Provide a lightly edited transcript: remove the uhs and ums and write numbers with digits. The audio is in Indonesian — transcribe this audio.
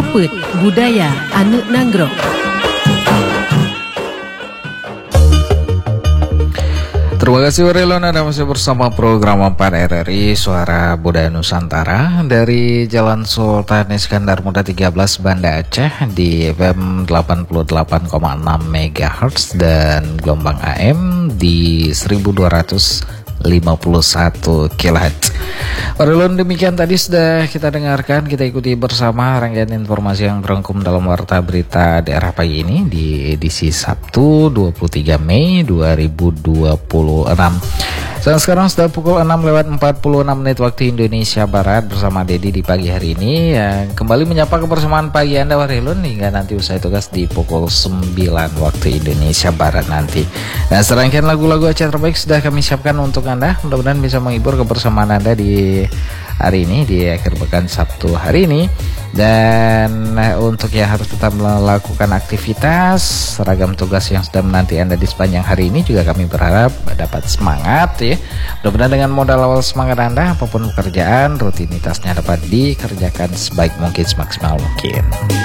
Luput budaya anu nanggrok. Terima kasih Warilon, Anda masih bersama program 4 RRI Suara Budaya Nusantara dari Jalan Sultan Iskandar Muda 13 Banda Aceh di FM 88,6 MHz dan gelombang AM di 1251 kHz. Warilon, demikian tadi sudah kita dengarkan, kita ikuti bersama rangkaian informasi yang terangkum dalam Warta Berita Daerah pagi ini di edisi Sabtu 23 Mei 2026. Dan sekarang sudah pukul 6:46 waktu Indonesia Barat bersama Dedi di pagi hari ini yang kembali menyapa kebersamaan pagi Anda Warilun hingga nanti usai tugas di pukul 9 waktu Indonesia Barat nanti. Dan serangkaian lagu-lagu Aceh terbaik sudah kami siapkan untuk Anda, mudah-mudahan bisa menghibur kebersamaan Anda di hari ini, di akhir pekan Sabtu hari ini. Dan untuk yang harus tetap melakukan aktivitas seragam tugas yang sudah menanti Anda di sepanjang hari ini juga kami berharap dapat semangat ya. Mudah-mudahan dengan modal awal semangat Anda apapun pekerjaan rutinitasnya dapat dikerjakan sebaik mungkin, semaksimal mungkin.